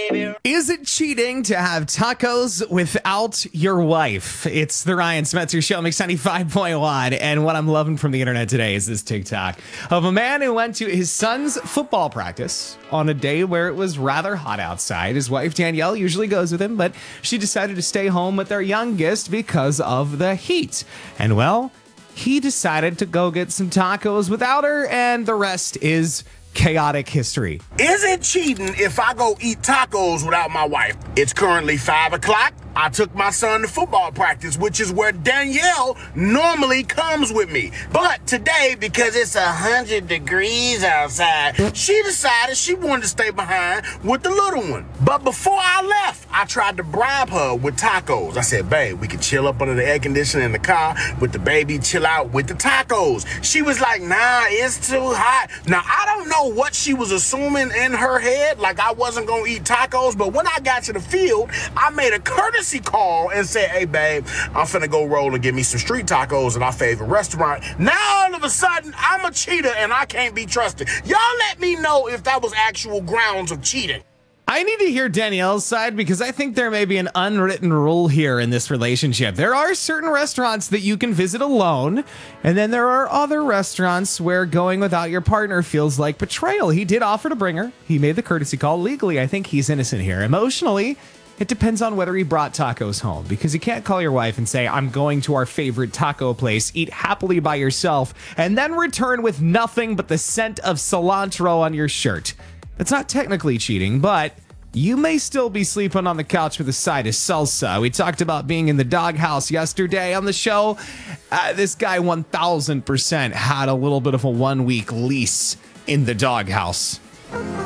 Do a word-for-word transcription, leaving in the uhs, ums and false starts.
baby. Is it cheating to have tacos without your wife? It's the Ryan Smetzer Show, Mix ninety-five point one. And what I'm loving from the internet today is this TikTok of a man who went to his son's football practice on a day where it was rather hot outside. His wife, Danielle, usually goes with him, but she decided to stay home with their youngest because of the heat. And well, he decided to go get some tacos without her, and the rest is chaotic history. Is it cheating if I go eat tacos without my wife? It's currently five o'clock. I took my son to football practice, which is where Danielle normally comes with me. But today, because it's one hundred degrees outside, she decided she wanted to stay behind with the little one. But before I left, I tried to bribe her with tacos. I said, babe, we can chill up under the air conditioner in the car with the baby, chill out with the tacos. She was like, nah, it's too hot. Now, I don't know what she was assuming in her head, like I wasn't gonna eat tacos, but when I got to the field, I made a courtesy call and said, hey babe, I'm finna go roll and get me some street tacos at our favorite restaurant. Now all of a sudden, I'm a cheater and I can't be trusted. Y'all let me know if that was actual grounds of cheating. I need to hear Danielle's side because I think there may be an unwritten rule here in this relationship. There are certain restaurants that you can visit alone, and then there are other restaurants where going without your partner feels like betrayal. He did offer to bring her. He made the courtesy call. Legally, I think he's innocent here. Emotionally, it depends on whether he brought tacos home, because you can't call your wife and say, I'm going to our favorite taco place, eat happily by yourself, and then return with nothing but the scent of cilantro on your shirt. It's not technically cheating, but you may still be sleeping on the couch with a side of salsa. We talked about being in the doghouse yesterday on the show. Uh, this guy one thousand percent had a little bit of a one-week lease in the doghouse.